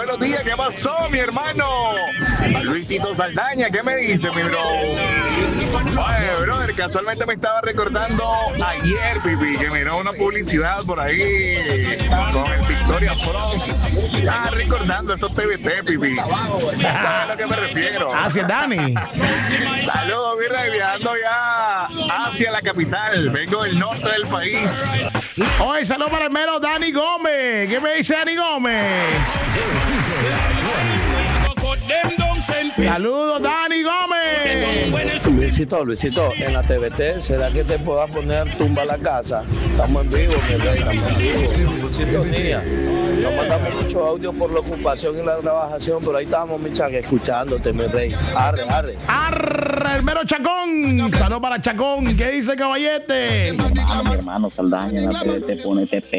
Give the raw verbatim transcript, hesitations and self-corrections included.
buenos días. ¿Qué pasó, mi hermano? Luisito Saldaña, ¿qué me dice, mi bro? Oye, brother, casualmente me estaba recordando ayer, Pipi, que miró una publicidad por ahí con el Victoria Frost. Ah, recordando esos T V T, Pipi. ¿Sabes a lo que me refiero? Hacia Dani. Saludos, mi rey, viajando ya hacia la capital. Vengo del norte del país. Oye, saludos para el mero Dani Gómez. ¿Qué me dice Dani Gómez? Saludos, Dani Gómez. Luisito, Luisito, en la T V T, ¿será que te pueda poner tumba la casa? Estamos en vivo, mi rey, estamos en vivo. Sintonía. Nos mandamos mucho audio por la ocupación y la trabajación, pero ahí estamos, mi chaga, escuchándote, mi rey. Arre, arre. Arre, el mero Chacón. Saludos para Chacón. ¿Qué dice, caballete? Mi hermano, mi hermano Saldaña, en la T V T, pone T P.